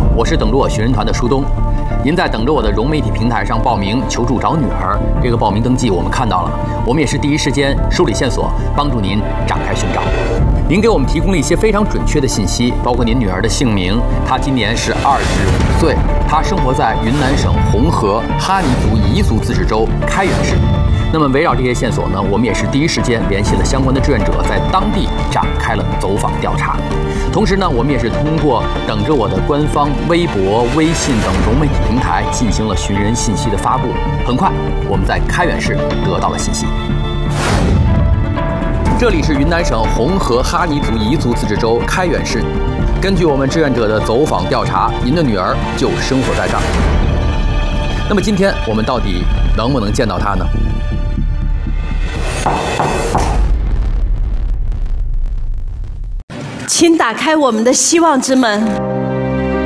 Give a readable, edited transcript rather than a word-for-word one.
好，我是等着我寻人团的舒东。您在等着我的融媒体平台上报名求助找女儿，这个报名登记我们看到了，我们也是第一时间梳理线索，帮助您展开寻找。您给我们提供了一些非常准确的信息，包括您女儿的姓名，她今年是25岁，她生活在云南省红河哈尼族彝族自治州开原市。那么围绕这些线索呢，我们也是第一时间联系了相关的志愿者，在当地展开了走访调查。同时呢，我们也是通过等着我的官方微博、微信等融媒体平台进行了寻人信息的发布。很快，我们在开原市得到了信息。这里是云南省红河哈尼族彝族自治州开原市。根据我们志愿者的走访调查，您的女儿就生活在这儿。那么今天我们到底能不能见到她呢？ 请打开我们的希望之门。